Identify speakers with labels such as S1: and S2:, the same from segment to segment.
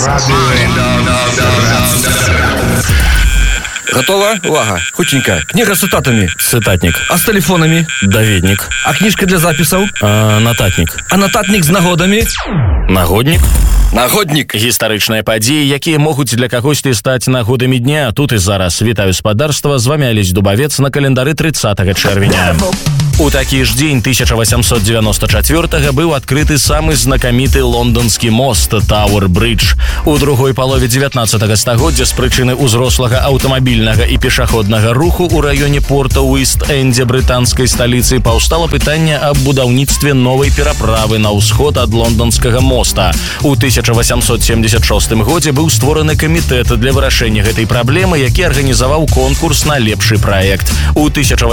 S1: Готова? Увага. Хутенько. Книга с цитатами.
S2: Цитатник.
S1: А с телефонами?
S2: Даведник.
S1: А книжка для записаў?
S2: Нататник.
S1: А нататник з нагодамі?
S2: Нагодник.
S1: Нагодник.
S2: Гістарычныя падзеі, якія могуць для кагосьці стаць нагодамі дня. Тут і зараз. Вітаю спадарства. З вами Алесь Дубавец на календары 30 чэрвеня. У такі ж дзень 1894 быў адкрыты самы знакаміты лондонскі мост Тауэр-бридж. У другой палове 19 стагоддзя з прычыны ўзрослага аўтамабільнага і пешаходнага руху ў раёне порта Уіст-Эндзе брытанскай сталіцы паўстала пытанне аб будаўніцтве новай пераправы на ўсход ад лондонскага моста. У 1876 годзе быў створаны камітэт для вырашэння гэтай праблемы, які арганізаваў конкурс на лепшы праект. У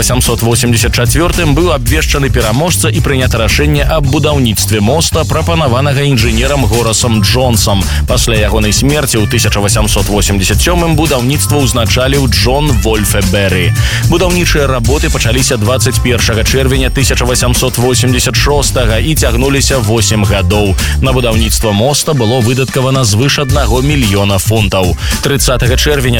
S2: 1884 быў абвешчаны пераможца і прынята рашэнне аб будаўніцтве моста, прапанаванага інжынерам Горасам Джонсам. Пасля ягонай смерці ў 1887 будаўніцтва ўзначаліў Джон Вольфе-Беррі. Будаўнічыя работы пачаліся 21 чэрвеня 1886 і цягнуліся 8 гадоў. На будаўніцтва моста было выдаткавана звыш 1 мільёна фунтаў. 30 чэрвеня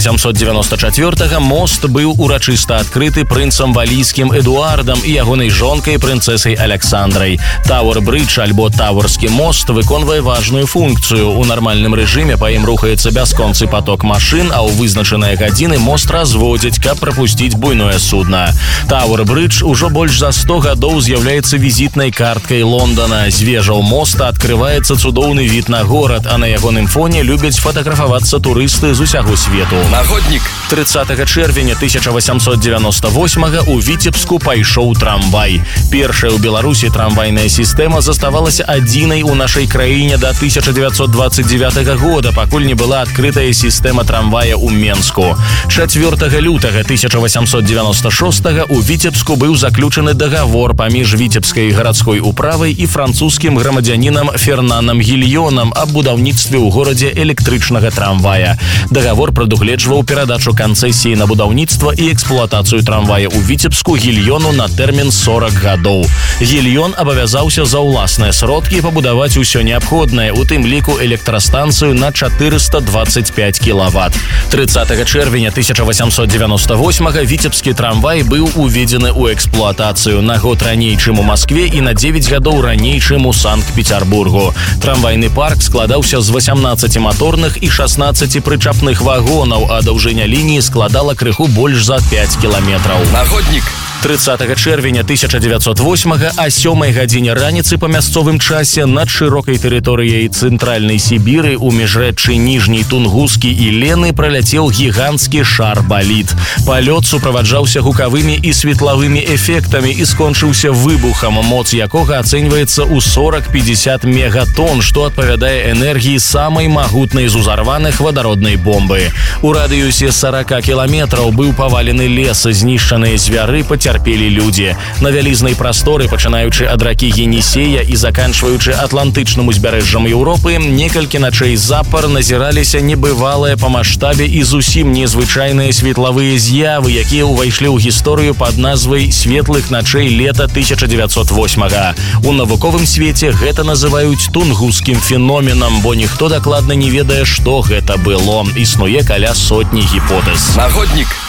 S2: 1894 мост быў урачыста адкрыты прынцам валійскім Эдуардам і ягонай жонкай прынцэсай Александрай. Тауэр-бридж альбо Тауэрскі мост выконвае важную функцыю. У нармальным рэжыме па ім рухаецца бясконцы поток машын, а ў вызначаныя гадзіны мост разводзяць, каб прапусціць буйное судна. Тауэр-бридж ужо больш за 100 гадоў з'яўляецца візітнай карткай Лондона. З вежаў моста адкрываецца цудоўны від на горад, а на ягоным фоне любяць фатаграфавацца турысты з усяго свету.
S1: Нагодник.
S2: 30 чэрвеня 1898 у Віцебску пайшоў трамвай. Першая ў Беларусі трамвайная сістэма заставалася адзінай у нашай краіне да 1929 года, пакуль не была адкрытая сістэма трамвая ў Менску. 4 лютага 1896 у Віцебску быў заключаны дагавор паміж віцебскай гарадской управай і французскім грамадзянінам Фернанам Гільёнам аб будаўніцтве ў горадзе электрычнага трамвая. Дагавор прадугледжваў перадачу канцэсіі на будаўніцтва і эксплуатацыю трамвая ў Віцебску Гільёну на тэрмін 40 гадоў. Гільён абавязаўся за ўласныя сродкі пабудаваць усё неабходнае, у тым ліку электрастанцыю на 425 кілават. 30 чэрвеня 1898 віцебскі трамвай быў уведзены ў эксплуатацыю на год раней, чым у Маскве і на 9 гадоў раней, чым у Санкт-Петербургу. Трамвайны парк складаўся з 18 маторных і 16 прычапных вагонаў, а даўжыня лініі складала крыху больш за 5 кіламетраў.
S1: Нагодник.
S2: 30 чэрвеня 1908 а 7 гадзіне раніцы па мясцовым часе над шырокай тэрыторыяй цэнтральнай Сібіры у міжрэччы Ніжняй Тунгускі і Лены праляцеў гіганцкі шар-балід. Палёт суправаджаўся гукавымі і светлавымі эфектамі і скончыўся выбухам, моц якога ацэньваецца ў 40-50 мегатон, што адпавядае энергіі самай магутнай з узарваных вадароднай бомбы. У радыюсе 40 кіламетраў быў павалены лес, знішчаныя звяры, пацярпелі людзі. На вялізнай прасторы, пачынаючы ад ракі Енісея і заканчваючы атлантычным узбярэжжам Еўропы, некалькі начэй запар назіраліся небывалыя па маштабе і зусім незвычайныя светлавыя з'явы, якія ўвайшлі ў гісторыю пад назвай «Светлых начэй лета 1908». У навуковым свеце гэта называюць тунгусскім феноменам, бо ніхто дакладна не ведае, што гэта было. Існуе каля сотні гіпотэз.
S1: Нагодник.